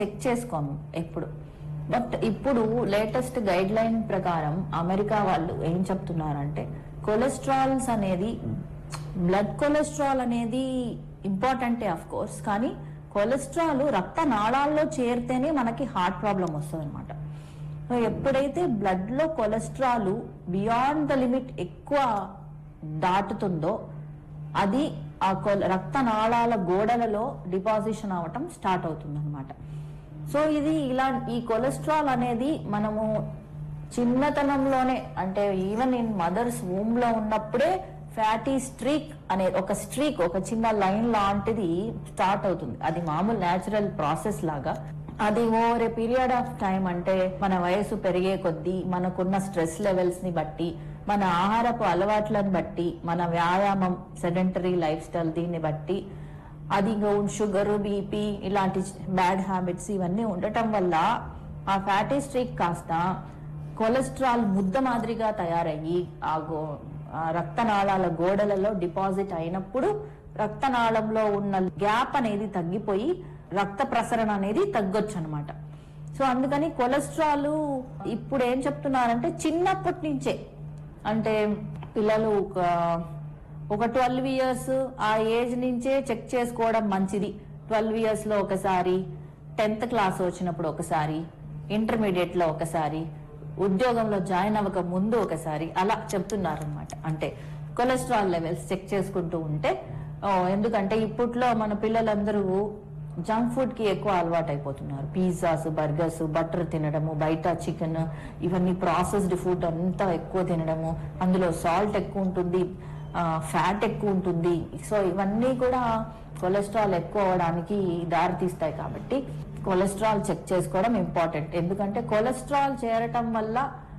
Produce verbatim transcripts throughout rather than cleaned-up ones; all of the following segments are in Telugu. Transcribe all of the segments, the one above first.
చెక్ చేసుకోము ఎప్పుడు. బట్ ఇప్పుడు లేటెస్ట్ గైడ్ లైన్ ప్రకారం అమెరికా వాళ్ళు ఏం చెప్తున్నారంటే కొలెస్ట్రాల్స్ అనేది, బ్లడ్ కొలెస్ట్రాల్ అనేది ఇంపార్టెంటే ఆఫ్ కోర్స్, కానీ కొలెస్ట్రాల్ రక్త నాళాల్లో చేరితేనే మనకి హార్ట్ ప్రాబ్లం వస్తుంది అనమాట. సో ఎప్పుడైతే బ్లడ్ లో కొలెస్ట్రాల్ బియాండ్ ద లిమిట్ ఎక్కువ దాటుతుందో అది ఆ రక్త నాళాల గోడలలో డిపాజిషన్ అవటం స్టార్ట్ అవుతుంది అనమాట. సో ఇది ఇలా ఈ కొలెస్ట్రాల్ అనేది మనము చిన్నతనంలోనే, అంటే ఈవెన్ ఇన్ మదర్స్ వూమ్ లో ఉన్నప్పుడే ఫ్యాటీ స్ట్రీక్ అనే ఒక స్ట్రీక్, ఒక చిన్న లైన్ లాంటిది స్టార్ట్ అవుతుంది. అది మామూలు న్యాచురల్ ప్రాసెస్ లాగా. అది over a period of time, అంటే మన వయసు పెరిగే కొద్దీ, మనకున్న స్ట్రెస్ లెవెల్స్ ని బట్టి, మన ఆహారపు అలవాట్లను బట్టి, మన వ్యాయామం, సెడెంటరీ లైఫ్ స్టైల్ దీన్ని బట్టి అది షుగర్, బీపీ ఇలాంటి బ్యాడ్ హ్యాబిట్స్ ఇవన్నీ ఉండటం వల్ల ఆ ఫ్యాటీ స్ట్రీక్ కాస్త కొలెస్ట్రాల్ ముద్ద మాదిరిగా తయారయ్యి ఆ గో రక్తనాళాల గోడలలో డిపాజిట్ అయినప్పుడు రక్తనాళంలో ఉన్న గ్యాప్ అనేది తగ్గిపోయి రక్త ప్రసరణ అనేది తగ్గొచ్చు అనమాట. సో అందుకని కొలెస్ట్రాల్ ఇప్పుడు ఏం చెప్తున్నారంటే చిన్నప్పటి నుంచే, అంటే పిల్లలు ఒక ఒక ట్వెల్వ్ ఇయర్స్ ఆ ఏజ్ నుంచే చెక్ చేసుకోవడం మంచిది. ట్వెల్వ్ ఇయర్స్ లో ఒకసారి, టెన్త్ క్లాస్ వచ్చినప్పుడు ఒకసారి, ఇంటర్మీడియట్ లో ఒకసారి, ఉద్యోగంలో జాయిన్ అవ్వక ముందు ఒకసారి, అలా చెప్తున్నారు అనమాట. అంటే కొలెస్ట్రాల్ లెవెల్స్ చెక్ చేసుకుంటూ ఉంటే, ఎందుకంటే ఇప్పట్లో మన పిల్లలందరూ జంక్ ఫుడ్ కి ఎక్కువ అలవాటు అయిపోతున్నారు. పిజ్జాస్, బర్గర్స్, బటర్ తినడము, బయట చికెన్, ఇవన్నీ ప్రాసెస్డ్ ఫుడ్ అంతా ఎక్కువ తినడము, అందులో సాల్ట్ ఎక్కువ ఉంటుంది, ఫ్యాట్ ఎక్కువ ఉంటుంది. సో ఇవన్నీ కూడా కొలెస్ట్రాల్ ఎక్కువ అవడానికి దారితీస్తాయి. కాబట్టి కొలెస్ట్రాల్ చెక్ చేసుకోవడం ఇంపార్టెంట్. ఎందుకంటే కొలెస్ట్రాల్ చేరటం వల్ల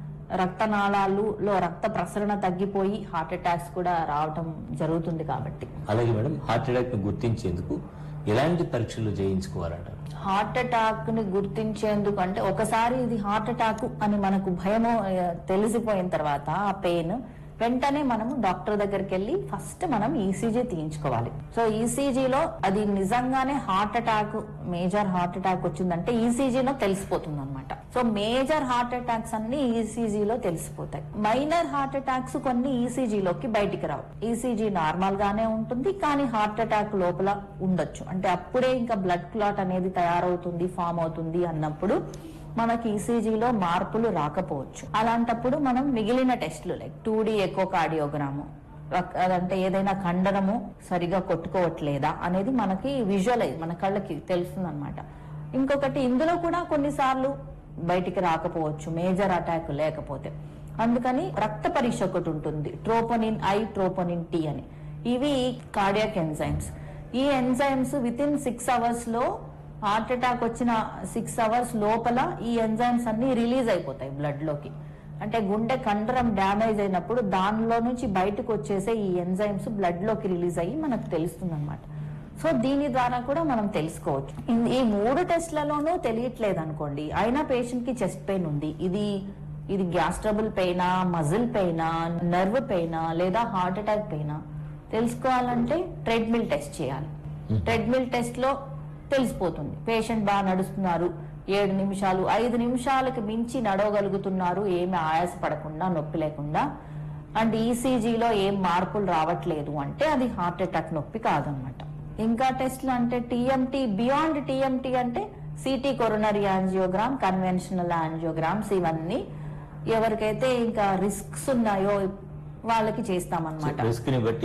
రక్తనాళాలలో రక్త ప్రసరణ తగ్గిపోయి హార్ట్ అటాక్స్ కూడా రావటం జరుగుతుంది. కాబట్టి అలాగే మేడం, హార్ట్ అటాక్ ని గుర్తించేందుకు ఎలాంటి పరీక్షలు చేయించుకోవాలంటారు? హార్ట్ అటాక్ ని గుర్తించేందుకు అంటే ఒకసారి ఇది హార్ట్ అటాక్ అని మనకు భయము తెలిసిపోయిన తర్వాత ఆ పెయిన్ వెంటనే మనము డాక్టర్ దగ్గరికి వెళ్ళి ఫస్ట్ మనం ఈసీజీ తీయించుకోవాలి. సో ఈసీజీలో అది నిజంగానే heart attack, major heart attack వచ్చిందంటే ఈసీజీలో తెలిసిపోతుంది అనమాట. సో మేజర్ హార్ట్ అటాక్స్ అన్ని ఈసీజీలో తెలిసిపోతాయి. మైనర్ హార్ట్ అటాక్స్ కొన్ని ఈసీజీలోకి బయటికి రావు. ఈసీజీ నార్మల్ గానే ఉంటుంది, కానీ హార్ట్ అటాక్ లోపల ఉండొచ్చు. అంటే అప్పుడే ఇంకా బ్లడ్ క్లాట్ అనేది తయారవుతుంది, ఫామ్ అవుతుంది అన్నప్పుడు మనకి ఈసీజీలో మార్పులు రాకపోవచ్చు. అలాంటప్పుడు మనం మిగిలిన టెస్టులు లైక్ టూ డి ఎకో కార్డియోగ్రాము, అదంటే ఏదైనా కండరము సరిగా కొట్టుకోవట్లేదా అనేది మనకి విజువలైజ్, మన కళ్ళకి తెలుస్తుంది అనమాట. ఇంకొకటి ఇందులో కూడా కొన్నిసార్లు బయటికి రాకపోవచ్చు మేజర్ అటాక్ లేకపోతే. అందుకని రక్త పరీక్ష ఒకటి ఉంటుంది, ట్రోపోనిన్ ఐ, ట్రోపోనిన్ టీ అని. ఇవి కార్డియాక్ ఎంజైమ్స్. ఈ enzymes with in six hours లో, హార్ట్ అటాక్ వచ్చిన సిక్స్ అవర్స్ లోపల ఈ ఎంజైమ్స్ అన్ని రిలీజ్ అయిపోతాయి బ్లడ్ లోకి. అంటే గుండె కండరం డ్యామేజ్ అయినప్పుడు దానిలో నుంచి బయటకు వచ్చేసే ఈ ఎంజైమ్స్ బ్లడ్ లోకి రిలీజ్ అయ్యి మనకు తెలుస్తుంది అనమాట. సో దీని ద్వారా కూడా మనం తెలుసుకోవచ్చు. ఈ మూడు టెస్ట్లలోనూ తెలియట్లేదు అనుకోండి, అయినా పేషెంట్ కి చెస్ట్ పెయిన్ ఉంది, ఇది ఇది గ్యాస్ ట్రబుల్ పెయినా, మజిల్ పెయినా, నర్వ్ పెయినా, లేదా హార్ట్ అటాక్ పెయినా తెలుసుకోవాలంటే ట్రెడ్మిల్ టెస్ట్ చేయాలి. ట్రెడ్మిల్ టెస్ట్ లో తెలిసిపోతుంది. పేషెంట్ బాగా నడుస్తున్నారు, ఏడు నిమిషాలు ఐదు నిమిషాలకు మించి నడవగలుగుతున్నారు, ఏమి ఆయాస పడకుండా, నొప్పి లేకుండా, అండ్ ఈసీజీలో ఏం మార్పులు రావట్లేదు అంటే అది హార్ట్ అటాక్ నొప్పి కాదనమాట. ఇంకా టెస్ట్లు అంటే టీఎంటీ, బియాండ్ టీఎంటీ అంటే city coronary angiogram, conventional angiograms, ఇవన్నీ ఎవరికైతే ఇంకా రిస్క్స్ ఉన్నాయో వాళ్ళకి చేస్తామన్నమాట. రిస్క్ ని బట్టి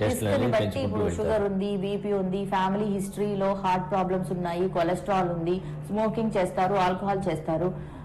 ఇప్పుడు షుగర్ ఉంది, బీపీ ఉంది, ఫ్యామిలీ హిస్టరీలో హార్ట్ ప్రాబ్లమ్స్ ఉన్నాయి, కొలెస్ట్రాల్ ఉంది, స్మోకింగ్ చేస్తారు, ఆల్కహాల్ చేస్తారు,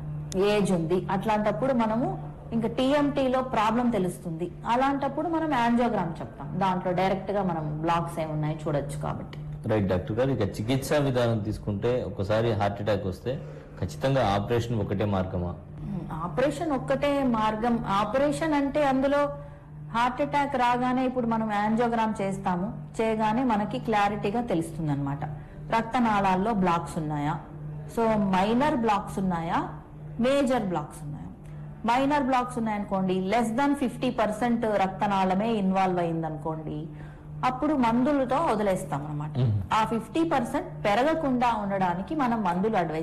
ఏజ్ ఉంది, అట్లాంటప్పుడు మనము ఇంకా టీఎంటీలో ప్రాబ్లం తెలుస్తుంది. అలాంటప్పుడు మనం యాంజియోగ్రామ్ చెప్తాం. దాంట్లో డైరెక్ట్ గా మనం బ్లాక్స్ ఏమున్నాయి చూడొచ్చు. కాబట్టి రైట్ డాక్టర్ గారు, ఇక చికిత్సా విధానం తీసుకుంటే ఒకసారి హార్ట్ అటాక్ వస్తే ఖచ్చితంగా ఆపరేషన్ ఒకటే మార్గమా? ఆపరేషన్ ఒక్కటే మార్గం. ఆపరేషన్ అంటే అందులో హార్ట్ అటాక్ రాగానే ఇప్పుడు మనం యాంజియోగ్రామ్ చేస్తాము, చేయగానే మనకి క్లారిటీగా తెలుస్తుంది అనమాట. రక్తనాళాల్లో బ్లాక్స్ ఉన్నాయా, సో మైనర్ బ్లాక్స్ ఉన్నాయా, మేజర్ బ్లాక్స్ ఉన్నాయా. మైనర్ బ్లాక్స్ ఉన్నాయనుకోండి, less than fifty percent రక్తనాళమే involve అయింది అనుకోండి, అప్పుడు మందులతో వదిలేస్తాం అనమాట. ఆ ఫిఫ్టీ పర్సెంట్ పెరగకుండా ఉండడానికి మనం మందులు అడ్వైస్